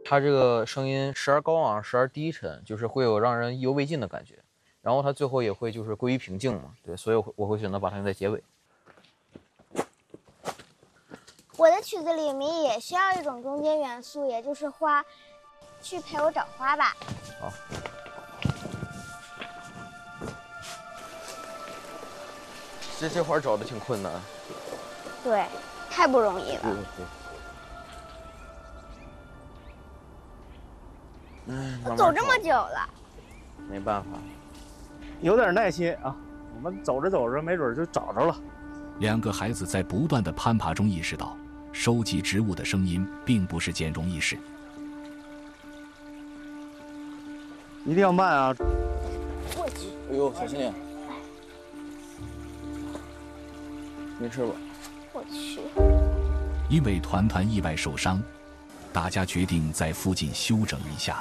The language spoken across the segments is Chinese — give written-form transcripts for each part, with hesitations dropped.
它这个声音时而高昂，时而低沉，就是会有让人意犹未尽的感觉。然后它最后也会就是归于平静嘛，对，所以我会选择把它用在结尾。 我的曲子里面也需要一种中间元素，也就是花，去陪我找花吧。 好。这花找的挺困难。 对，太不容易了。 对。 我走这么久了， 没办法， 有点耐心啊。我们走着走着，没准就找着了。 两个孩子在不断的攀爬中意识到，收集植物的声音并不是件容易事。 一定要慢啊！ 我去！ 哎呦，小心点。没事吧？ 我去！ 因为团团意外受伤，大家决定在附近休整一下。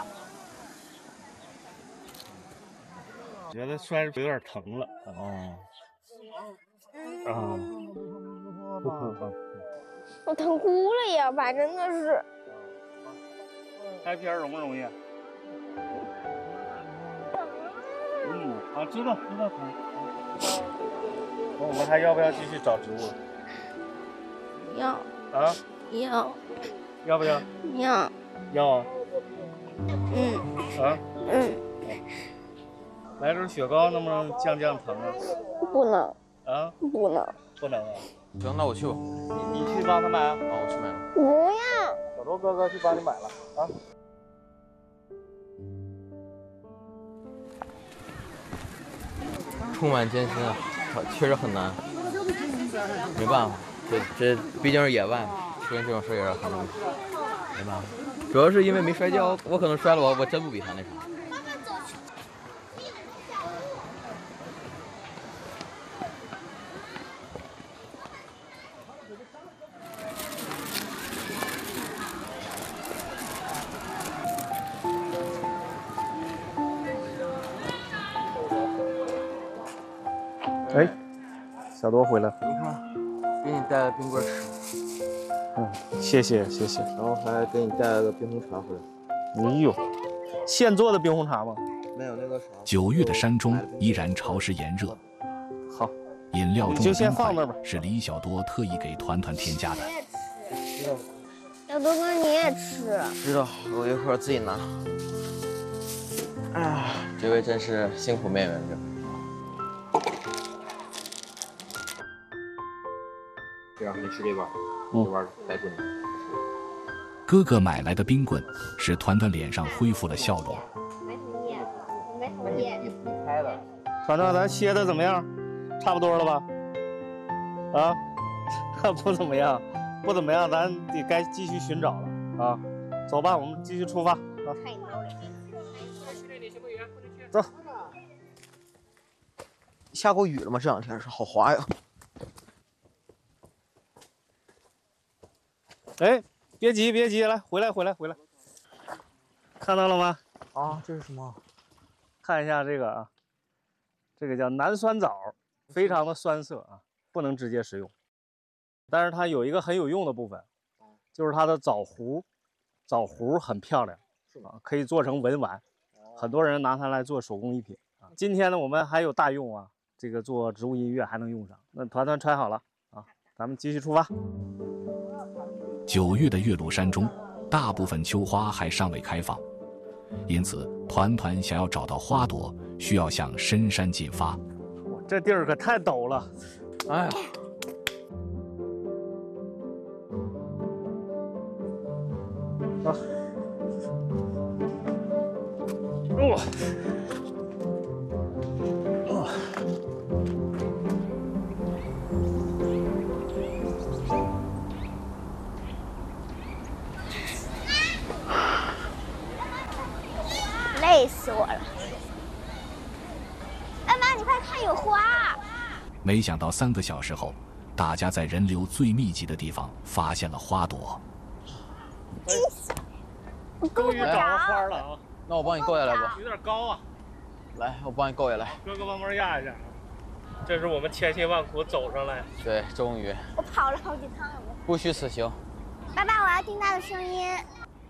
觉得摔着有点疼了。 我疼哭了呀，爸，真的是。 拍片容不容易？知道。我们还要不要继续找植物？ 要。 啊？ 要。 要不要？ 要。 要啊。来点雪糕能不能降疼啊？ 不能。 啊？ 不能。 不能啊。 行，那我去吧。 你去帮他买啊？ 好，我去买了。 不要。 小多哥哥去帮你买了啊。 充满艰辛啊，确实很难。没办法，这毕竟是野外，出现这种事也是很正常。没办法，主要是因为没摔跤，我可能摔了我真不比他那啥。 哎，小多回来， 你看，给你带了冰棍吃。 谢谢。 然后还给你带了个冰红茶回来。 哎呦，现做的冰红茶吗？ 没有那个啥。 9月的山中依然潮湿炎热。 好， 饮料中的就先放那吧。 是李小多特意给团团添加的。 小多哥，你也吃。 知道，我一会儿自己拿。这位真是辛苦妹妹了。这样，你吃这碗，这碗带棍子。 哥哥买来的冰棍使团团脸上恢复了笑容。 没同意，我没同意。 你拍的。 团团，咱歇的怎么样？差不多了吧？啊？不怎么样，咱得该继续寻找了啊！走吧，我们继续出发。 太孬了。 走。 下过雨了吗？这2天是好滑呀。 哎，别急，来，回来，看到了吗？ 啊，这是什么？ 看一下这个啊，这个叫南酸枣，非常的酸涩啊，不能直接食用。但是它有一个很有用的部分，就是它的枣核很漂亮，可以做成文玩，很多人拿它来做手工艺品啊。今天呢，我们还有大用啊，这个做植物音乐还能用上。那团团揣好了啊，咱们继续出发。 9月的岳麓山中，大部分秋花还尚未开放，因此团团想要找到花朵，需要向深山进发。 这地儿可太陡了， 哎呀！ 累死我了！哎妈，你快看，有花！ 没想到3个小时后，大家在人流最密集的地方发现了花朵。 我够不着花了啊！ 那我帮你够下来吧。 有点高啊。 来，我帮你够下来。 哥哥帮忙压一下。这是我们千辛万苦走上来。 对，终于。 我跑了好几趟了。 不虚此行。 爸爸，我要听他的声音。